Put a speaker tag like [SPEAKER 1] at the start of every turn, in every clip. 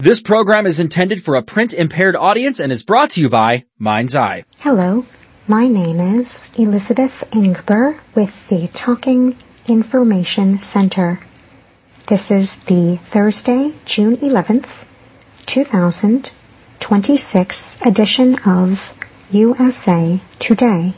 [SPEAKER 1] This program is intended for a print-impaired audience and is brought to you by Mind's Eye.
[SPEAKER 2] Hello, my name is Elizabeth Ingber with the Talking Information Center. This is the Thursday, June 11th, 2026 edition of USA Today.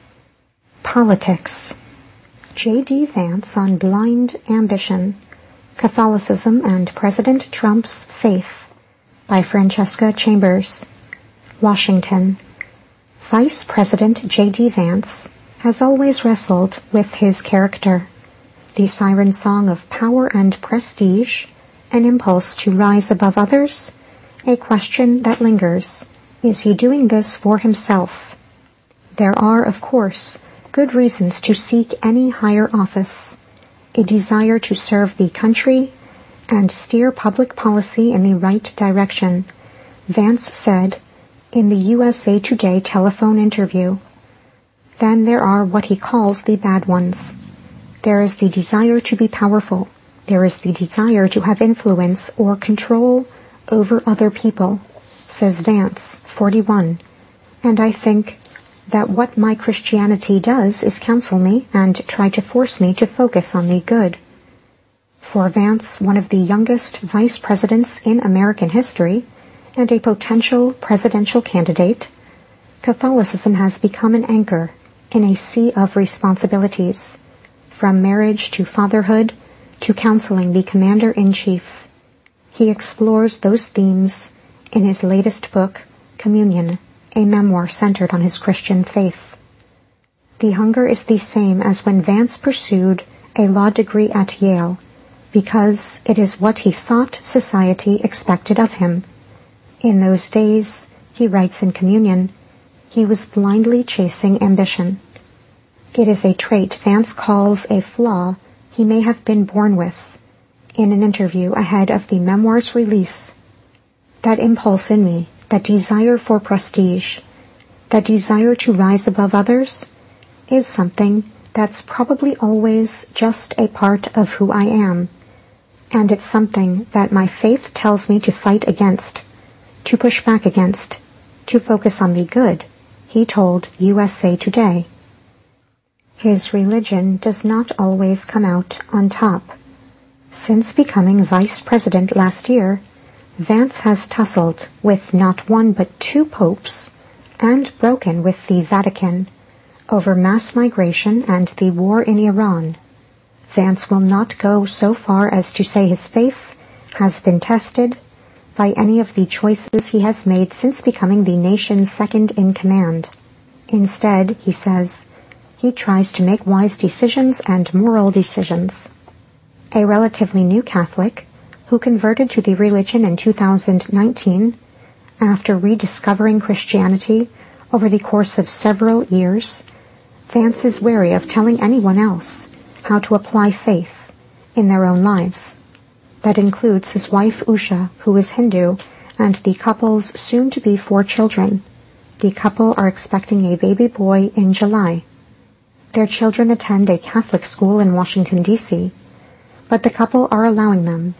[SPEAKER 2] Politics. J.D. Vance on Blind Ambition, Catholicism and President Trump's Faith by Francesca Chambers. Washington. Vice President J.D. Vance has always wrestled with his character, the siren song of power and prestige, an impulse to rise above others, a question that lingers. Is he doing this for himself? There are, of course, good reasons to seek any higher office, a desire to serve the country and steer public policy in the right direction, Vance said in the USA Today telephone interview. Then there are what he calls the bad ones. There is the desire to be powerful. There is the desire to have influence or control over other people, says Vance, 41. And I think that what my Christianity does is counsel me and try to force me to focus on the good. For Vance, one of the youngest vice presidents in American history and a potential presidential candidate, Catholicism has become an anchor in a sea of responsibilities, from marriage to fatherhood to counseling the commander-in-chief. He explores those themes in his latest book, Communion, a memoir centered on his Christian faith. The hunger is the same as when Vance pursued a law degree at Yale, because it is what he thought society expected of him. In those days, he writes in Communion, he was blindly chasing ambition. It is a trait Vance calls a flaw he may have been born with. In an interview ahead of the memoir's release, that impulse in me, that desire for prestige, that desire to rise above others, is something that's probably always just a part of who I am. And it's something that my faith tells me to fight against, to push back against, to focus on the good, he told USA Today. His religion does not always come out on top. Since becoming vice president last year, Vance has tussled with not one but two popes and broken with the Vatican over mass migration and the war in Iran. Vance will not go so far as to say his faith has been tested by any of the choices he has made since becoming the nation's second in command. Instead, he says, he tries to make wise decisions and moral decisions. A relatively new Catholic who converted to the religion in 2019 after rediscovering Christianity over the course of several years, Vance is wary of telling anyone else how to apply faith in their own lives. That includes his wife Usha, who is Hindu, and the couple's soon-to-be 4 children. The couple are expecting a baby boy in July. Their children attend a Catholic school in Washington, D.C., but the couple are allowing them